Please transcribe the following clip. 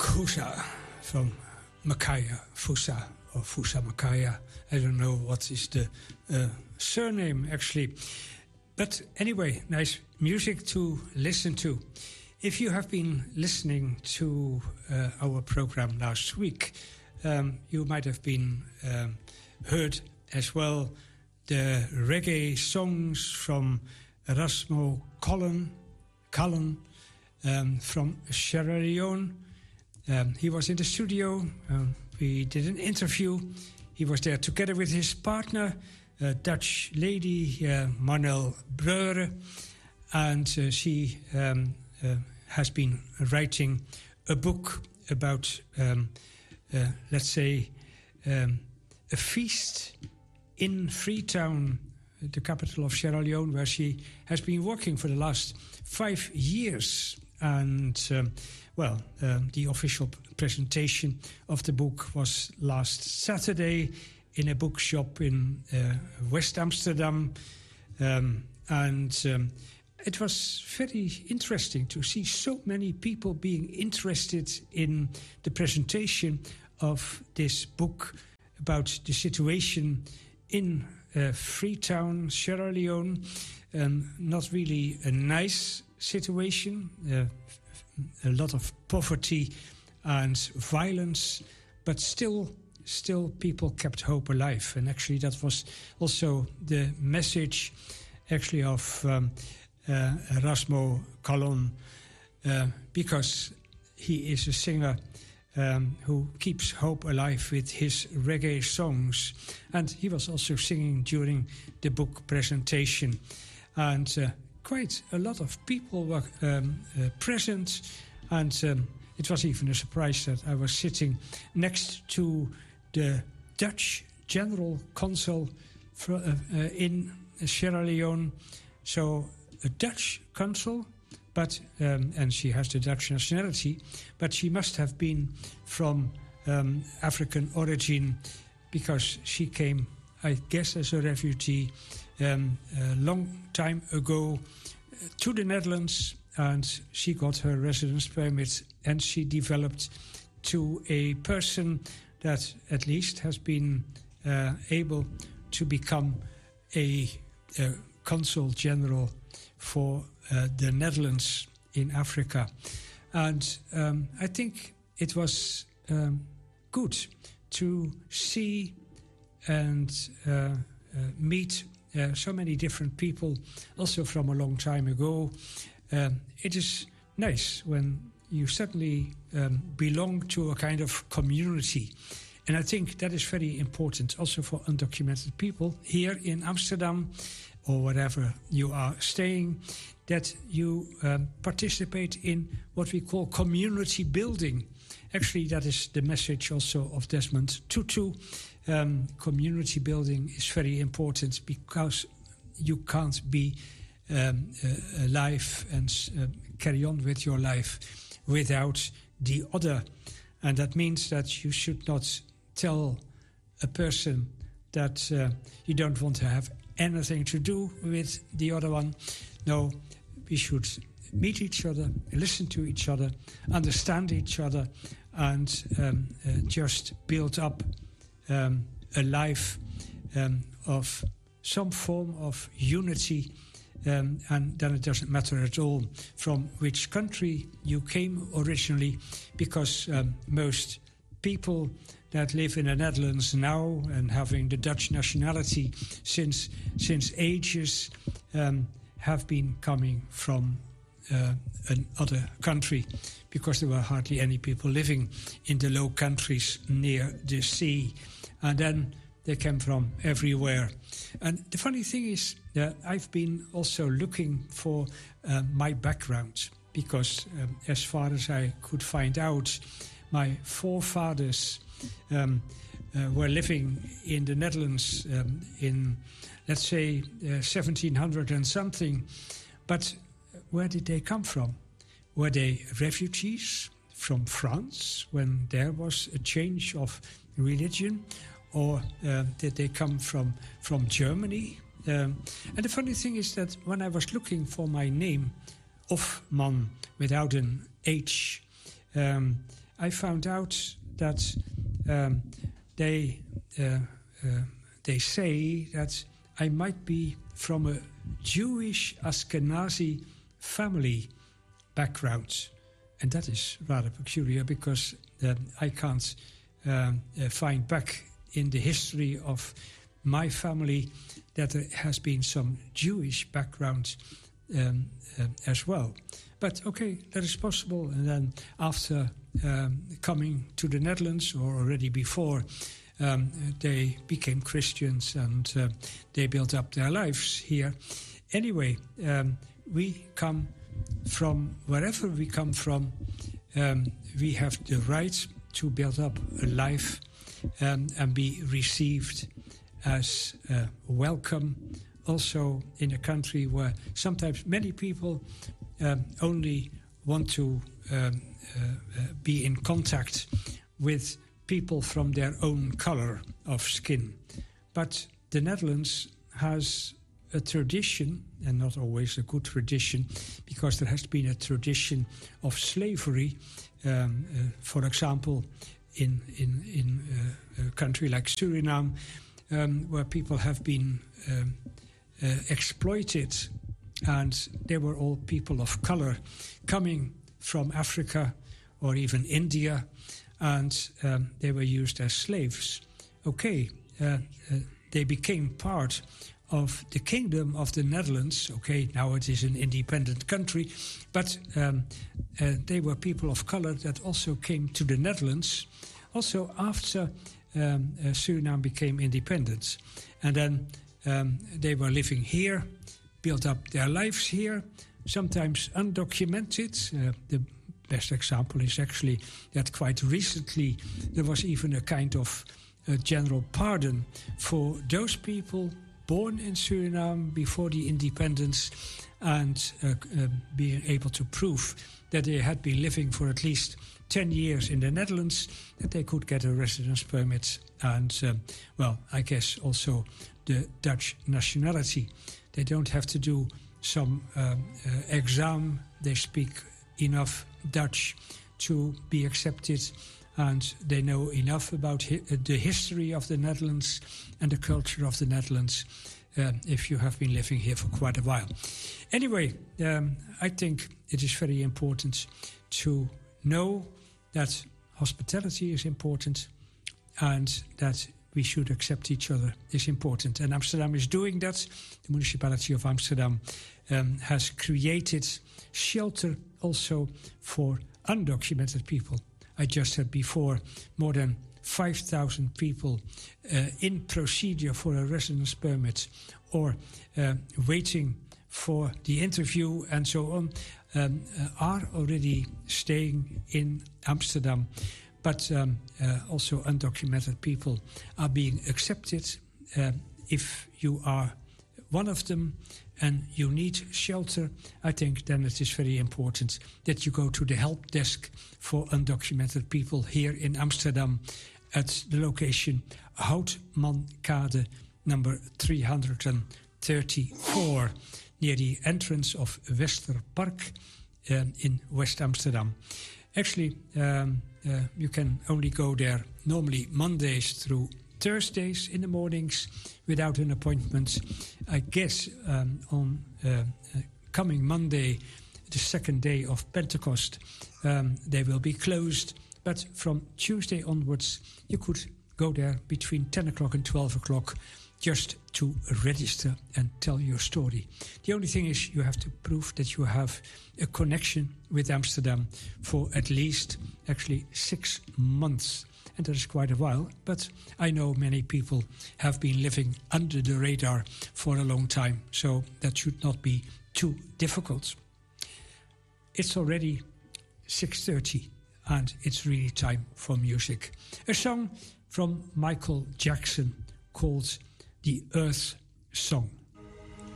Fusa from Makaya, Fusa or Fusa Makaya. I don't know what is the surname actually. But anyway, nice music to listen to. If you have been listening to our program last week, you might have been heard as well the reggae songs from Erasmo Cullen from Sierra Leone. He was in the studio. We did an interview. He was there together with his partner, a Dutch lady, Marnel Breuer, and she has been writing a book about, let's say, a feast in Freetown, the capital of Sierra Leone, where she has been working for the last 5 years. And, the official presentation of the book was last Saturday in a bookshop in West Amsterdam. It was very interesting to see so many people being interested in the presentation of this book about the situation in Freetown, Sierra Leone. Not really a nice situation, a lot of poverty and violence, but still people kept hope alive. And actually that was also the message actually of Erasmo Cullen, because he is a singer who keeps hope alive with his reggae songs. And he was also singing during the book presentation. And quite a lot of people were present. And it was even a surprise that I was sitting next to the Dutch General Consul in Sierra Leone. So a Dutch consul, but and she has the Dutch nationality, but she must have been from African origin, because she came, I guess, as a refugee a long time ago to the Netherlands, and she got her residence permit, and she developed to a person that at least has been able to become a consul general for the Netherlands in Africa. And I think it was good to see and meet so many different people, also from a long time ago. It is nice when you suddenly belong to a kind of community. And I think that is very important also for undocumented people here in Amsterdam or wherever you are staying, that you participate in what we call community building. Actually, that is the message also of Desmond Tutu. Community building is very important, because you can't be alive and carry on with your life without the other. And that means that you should not tell a person that you don't want to have anything to do with the other one. No, we should meet each other, listen to each other, understand each other, and just build up a life of some form of unity. And then it doesn't matter at all from which country you came originally, because most people that live in the Netherlands now and having the Dutch nationality since ages have been coming from another country, because there were hardly any people living in the Low Countries near the sea. And then they came from everywhere. And the funny thing is that I've been also looking for my background, because as far as I could find out, my forefathers were living in the Netherlands in, let's say, 1700 and something. But where did they come from? Were they refugees from France when there was a change of religion? Or did they come from Germany? And the funny thing is that when I was looking for my name, Hofman, without an H, I found out that they say that I might be from a Jewish Ashkenazi family background. And that is rather peculiar because I can't find back in the history of my family that there has been some Jewish background as well. But okay, that is possible. And then after coming to the Netherlands, or already before, they became Christians and they built up their lives here. Anyway, we come from wherever we come from, we have the right to build up a life and be received as welcome, also in a country where sometimes many people only want to be in contact with people from their own color of skin. But the Netherlands has a tradition, and not always a good tradition, because there has been a tradition of slavery. For example, in a country like Suriname, where people have been exploited, and they were all people of color coming from Africa or even India, and they were used as slaves. Okay, they became part of the Kingdom of the Netherlands. Okay, now it is an independent country, but they were people of color that also came to the Netherlands, also after Suriname became independent. And then they were living here, built up their lives here, sometimes undocumented. The best example is actually that quite recently there was even a kind of general pardon for those people born in Suriname before the independence, and being able to prove that they had been living for at least 10 years in the Netherlands, that they could get a residence permit and, well, I guess also the Dutch nationality. They don't have to do some exam. They speak enough Dutch to be accepted, and they know enough about the history of the Netherlands and the culture of the Netherlands if you have been living here for quite a while. Anyway, I think it is very important to know that hospitality is important and that we should accept each other is important. And Amsterdam is doing that. The municipality of Amsterdam has created shelter also for undocumented people. I just said before, more than 5,000 people in procedure for a residence permit or waiting for the interview and so on are already staying in Amsterdam. But also undocumented people are being accepted. If you are one of them and you need shelter, I think then it is very important that you go to the help desk for undocumented people here in Amsterdam at the location Houtmankade number 334, near the entrance of Westerpark in West Amsterdam. Actually, you can only go there normally Mondays through Thursdays in the mornings without an appointment. I guess on coming Monday, the second day of Pentecost, they will be closed. But from Tuesday onwards, you could go there between 10 o'clock and 12 o'clock just to register and tell your story. The only thing is you have to prove that you have a connection with Amsterdam for at least actually 6 months. And that is quite a while, but I know many people have been living under the radar for a long time, so that should not be too difficult. It's already 6:30 and it's really time for music. A song from Michael Jackson called The Earth Song.